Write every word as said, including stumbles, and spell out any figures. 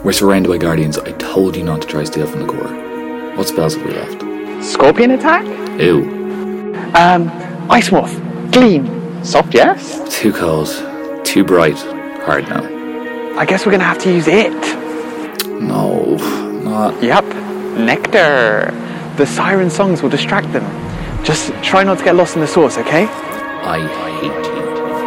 We're surrounded by guardians. I told you not to try steal from the core. What spells have we left? Scorpion attack? Ew. Um, Ice Morph. Gleam. Soft, yes? Too cold. Too bright. Hard no. I guess we're gonna have to use it. No. Not. Yep. Nectar. The siren songs will distract them. Just try not to get lost in the source, okay? I hate